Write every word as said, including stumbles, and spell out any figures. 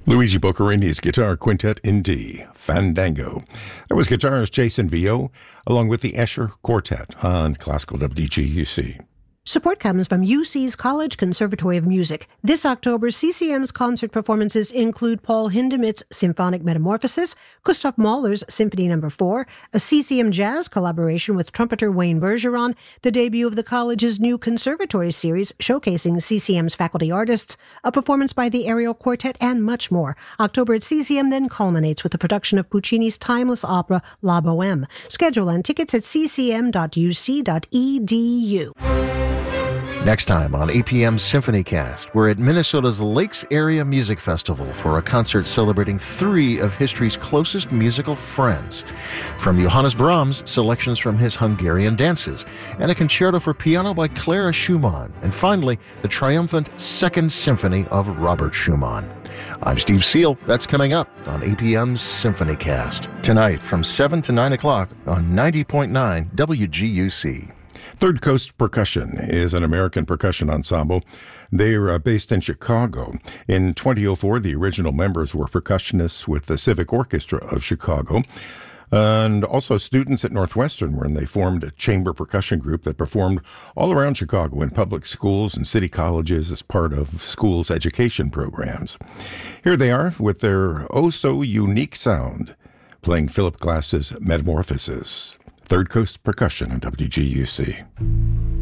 Luigi Boccarini's Guitar Quintet in D, Fandango. That was guitarist Jason Vio, along with the Escher Quartet on Classical W G U C. Support comes from U C's College Conservatory of Music. This October, C C M's concert performances include Paul Hindemith's Symphonic Metamorphosis, Gustav Mahler's Symphony Number four, a C C M Jazz collaboration with trumpeter Wayne Bergeron, the debut of the college's new conservatory series showcasing C C M's faculty artists, a performance by the Ariel Quartet, and much more. October at C C M then culminates with the production of Puccini's timeless opera La Bohème. Schedule and tickets at c c m dot u c dot e d u. Next time on A P M's SymphonyCast, we're at Minnesota's Lakes Area Music Festival for a concert celebrating three of history's closest musical friends. From Johannes Brahms, selections from his Hungarian dances, and a concerto for piano by Clara Schumann, and finally, the triumphant Second Symphony of Robert Schumann. I'm Steve Seal. That's coming up on A P M's SymphonyCast. Tonight from seven to nine o'clock on ninety point nine W G U C. Third Coast Percussion is an American percussion ensemble. They're uh, based in Chicago. In twenty oh four, the original members were percussionists with the Civic Orchestra of Chicago, and also students at Northwestern when they formed a chamber percussion group that performed all around Chicago in public schools and city colleges as part of schools' education programs. Here they are with their oh-so-unique sound, playing Philip Glass's Metamorphosis. Third Coast Percussion on W G U C.